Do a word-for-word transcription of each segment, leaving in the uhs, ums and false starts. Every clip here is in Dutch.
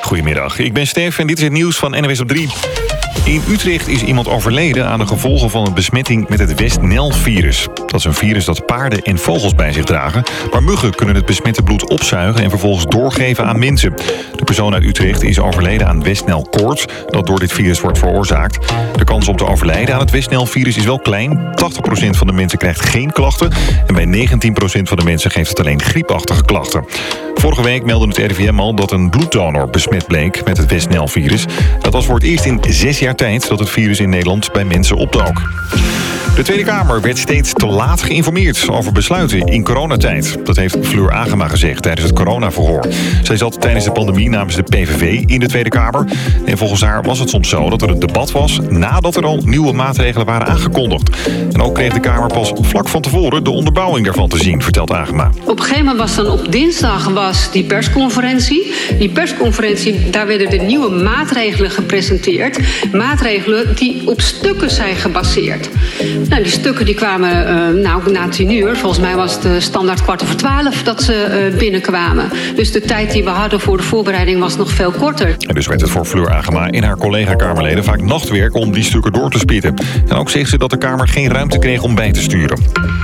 Goedemiddag, ik ben Stef en dit is het nieuws van N O S op drie. In Utrecht is iemand overleden aan de gevolgen van een besmetting met het West-Nel-virus. Dat is een virus dat paarden en vogels bij zich dragen. Maar muggen kunnen het besmette bloed opzuigen en vervolgens doorgeven aan mensen. De persoon uit Utrecht is overleden aan West-Nel-koorts, dat door dit virus wordt veroorzaakt. De kans om te overlijden aan het West-Nel-virus is wel klein. tachtig procent van de mensen krijgt geen klachten. En bij negentien procent van de mensen geeft het alleen griepachtige klachten. Vorige week meldde het R I V M al dat een bloeddonor besmet bleek met het West-Nel-virus. Dat was voor het eerst in zes jaar tijd dat het virus in Nederland bij mensen opdook. De Tweede Kamer werd steeds te laat geïnformeerd over besluiten in coronatijd. Dat heeft Fleur Agema gezegd tijdens het coronaverhoor. Zij zat tijdens de pandemie namens de P V V in de Tweede Kamer. En volgens haar was het soms zo dat er een debat was nadat er al nieuwe maatregelen waren aangekondigd. En ook kreeg de Kamer pas vlak van tevoren de onderbouwing daarvan te zien, vertelt Agema. Op een gegeven moment was dan op dinsdag was die persconferentie. Die persconferentie, daar werden de nieuwe maatregelen gepresenteerd. Maatregelen die op stukken zijn gebaseerd. Nou, die stukken die kwamen uh, nou, na tien uur. Volgens mij was het uh, standaard kwart over twaalf dat ze uh, binnenkwamen. Dus de tijd die we hadden voor de voorbereiding was nog veel korter. En dus werd het voor Fleur Agema en haar collega-Kamerleden vaak nachtwerk om die stukken door te spitten. En ook zegt ze dat de Kamer geen ruimte kreeg om bij te sturen.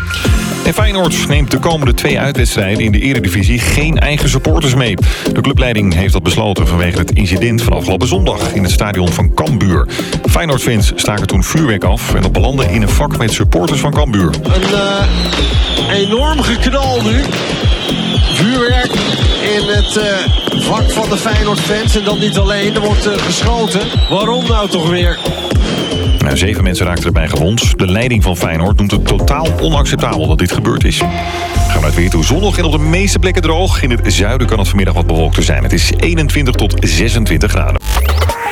En Feyenoord neemt de komende twee uitwedstrijden in de Eredivisie geen eigen supporters mee. De clubleiding heeft dat besloten vanwege het incident van afgelopen zondag in het stadion van Cambuur. Feyenoord-fans staken toen vuurwerk af en dat belandde in een vak met supporters van Cambuur. Een uh, enorm geknal nu. Vuurwerk in het uh, vak van de Feyenoord-fans en dan niet alleen. Er wordt uh, geschoten. Waarom nou toch weer? Nou, zeven mensen raakten erbij gewond. De leiding van Feyenoord noemt het totaal onacceptabel dat dit gebeurd is. Gaan we het weer toe. Zonnig en op de meeste plekken droog. In het zuiden kan het vanmiddag wat bewolkter zijn. Het is eenentwintig tot zesentwintig graden.